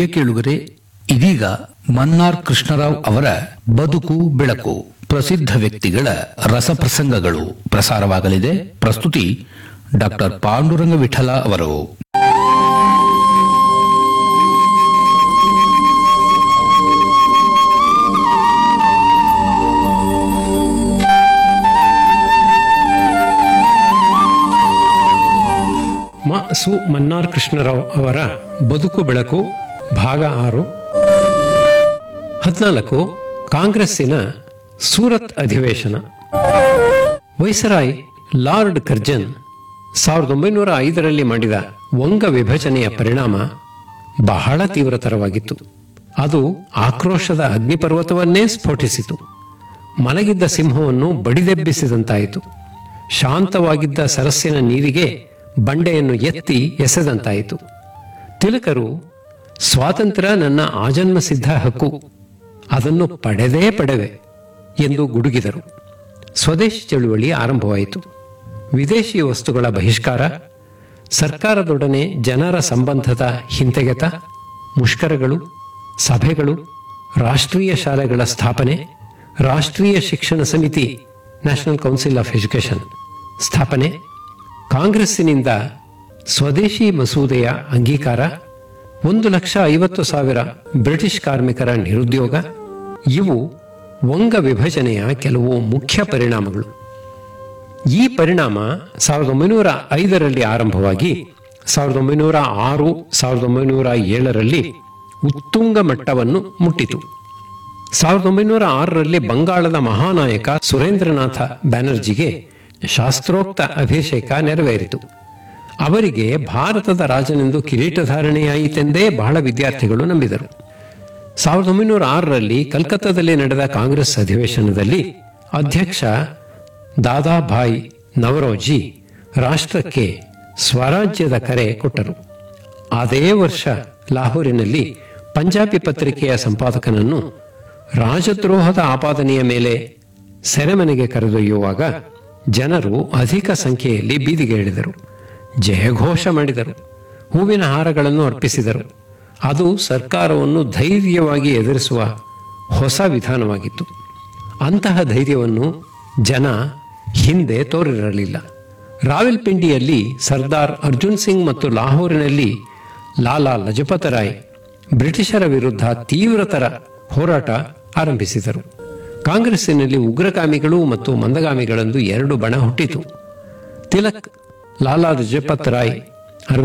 ಪ್ರಿಯ ಕೇಳುಗರೆ, ಇದೀಗ ಮನ್ನಾರ್ ಕೃಷ್ಣರಾವ್ ಅವರ ಬದುಕು ಬೆಳಕು ಪ್ರಸಿದ್ಧ ವ್ಯಕ್ತಿಗಳ ರಸಪ್ರಸಂಗಗಳು ಪ್ರಸಾರವಾಗಲಿದೆ. ಪ್ರಸ್ತುತಿ ಡಾಕ್ಟರ್ ಪಾಂಡುರಂಗ ವಿಠಲ ಅವರು. ಸು ಮನ್ನಾರ್ ಕೃಷ್ಣರಾವ್ ಅವರ ಬದುಕು ಬೆಳಕು ಭಾಗ 6. 14. ಕಾಂಗ್ರೆಸ್ಸಿನ ಸೂರತ್ ಅಧಿವೇಶನ. ವೈಸರಾಯ್ ಲಾರ್ಡ್ ಕರ್ಜನ್ 1905ರಲ್ಲಿ ಮಾಡಿದ ವಂಗ ವಿಭಜನೆಯ ಪರಿಣಾಮ ಬಹಳ ತೀವ್ರತರವಾಗಿತ್ತು. ಅದು ಆಕ್ರೋಶದ ಅಗ್ನಿಪರ್ವತವನ್ನೇ ಸ್ಫೋಟಿಸಿತು. ಮಲಗಿದ್ದ ಸಿಂಹವನ್ನು ಬಡಿದೆಬ್ಬಿಸಿದಂತಾಯಿತು. ಶಾಂತವಾಗಿದ್ದ ಸರಸ್ಸಿನ ನೀರಿಗೆ ಬಂಡೆಯನ್ನು ಎತ್ತಿ ಎಸೆದಂತಾಯಿತು. ತಿಲಕರು ಸ್ವಾತಂತ್ರ್ಯ ನನ್ನ ಆಜನ್ಮ ಸಿದ್ಧ ಹಕ್ಕು, ಅದನ್ನು ಪಡೆವೆ ಎಂದು ಗುಡುಗಿದರು. ಸ್ವದೇಶಿ ಚಳುವಳಿ ಆರಂಭವಾಯಿತು. ವಿದೇಶಿ ವಸ್ತುಗಳ ಬಹಿಷ್ಕಾರ, ಸರ್ಕಾರದೊಡನೆ ಜನರ ಸಂಬಂಧದ ಹಿಂತೆಗೆತ, ಮುಷ್ಕರಗಳು, ಸಭೆಗಳು, ರಾಷ್ಟ್ರೀಯ ಶಾಲೆಗಳ ಸ್ಥಾಪನೆ, ರಾಷ್ಟ್ರೀಯ ಶಿಕ್ಷಣ ಸಮಿತಿ ನ್ಯಾಷನಲ್ ಕೌನ್ಸಿಲ್ ಆಫ್ ಎಜುಕೇಶನ್ ಸ್ಥಾಪನೆ, ಕಾಂಗ್ರೆಸ್ಸಿನಿಂದ ಸ್ವದೇಶಿ ಮಸೂದೆಯ ಅಂಗೀಕಾರ, 1,50,000 ಬ್ರಿಟಿಷ್ ಕಾರ್ಮಿಕರ ನಿರುದ್ಯೋಗ ಇವು ವಂಗ ವಿಭಜನೆಯ ಕೆಲವು ಮುಖ್ಯ ಪರಿಣಾಮಗಳು. ಈ ಪರಿಣಾಮ 1905ರಲ್ಲಿ ಆರಂಭವಾಗಿ 1906, 1907ರಲ್ಲಿ ಉತ್ತುಂಗ ಮಟ್ಟವನ್ನು ಮುಟ್ಟಿತು. 1906ರಲ್ಲಿ ಬಂಗಾಳದ ಮಹಾನಾಯಕ ಸುರೇಂದ್ರನಾಥ ಬ್ಯಾನರ್ಜಿಗೆ ಶಾಸ್ತ್ರೋಕ್ತ ಅಭಿಷೇಕ ನೆರವೇರಿತು. ಅವರಿಗೆ ಭಾರತದ ರಾಜನೆಂದು ಕಿರೀಟಧಾರಣೆಯಾಯಿತೆಂದೇ ಬಹಳ ವಿದ್ಯಾರ್ಥಿಗಳು ನಂಬಿದರು. 1906ರಲ್ಲಿ ಕಲ್ಕತ್ತಾದಲ್ಲಿ ನಡೆದ ಕಾಂಗ್ರೆಸ್ ಅಧಿವೇಶನದಲ್ಲಿ ಅಧ್ಯಕ್ಷ ದಾದಾಭಾಯ್ ನವರೋಜಿ ರಾಷ್ಟ್ರಕ್ಕೆ ಸ್ವರಾಜ್ಯದ ಕರೆ ಕೊಟ್ಟರು. ಅದೇ ವರ್ಷ ಲಾಹೋರಿನಲ್ಲಿ ಪಂಜಾಬಿ ಪತ್ರಿಕೆಯ ಸಂಪಾದಕನನ್ನು ರಾಜದ್ರೋಹದ ಆಪಾದನೆಯ ಮೇಲೆ ಸೆರೆಮನೆಗೆ ಕರೆದೊಯ್ಯುವಾಗ ಜನರು ಅಧಿಕ ಸಂಖ್ಯೆಯಲ್ಲಿ ಬೀದಿಗೆ ಇಳಿದರು, ಜಯಘೋಷ ಮಾಡಿದರು, ಹೂವಿನ ಹಾರಗಳನ್ನು ಅರ್ಪಿಸಿದರು. ಅದು ಸರ್ಕಾರವನ್ನು ಧೈರ್ಯವಾಗಿ ಎದುರಿಸುವ ಹೊಸ ವಿಧಾನವಾಗಿತ್ತು. ಅಂತಹ ಧೈರ್ಯವನ್ನು ಜನ ಹಿಂದೆ ತೋರಿರಲಿಲ್ಲ. ರಾವಲ್ಪಿಂಡಿಯಲ್ಲಿ ಸರ್ದಾರ್ ಅರ್ಜುನ್ ಸಿಂಗ್ ಮತ್ತು ಲಾಹೋರಿನಲ್ಲಿ ಲಾಲಾ ಲಜಪತ್ ರಾಯ್ ಬ್ರಿಟಿಷರ ವಿರುದ್ಧ ತೀವ್ರತರ ಹೋರಾಟ ಆರಂಭಿಸಿದರು. ಕಾಂಗ್ರೆಸ್ಸಿನಲ್ಲಿ ಉಗ್ರಗಾಮಿಗಳು ಮತ್ತು ಮಂದಗಾಮಿಗಳೆಂದು 2 ಬಣ ಹುಟ್ಟಿತು. ತಿಲಕ್ ಲಾಲಾ ಲಜಪತ್ ರಾಯ್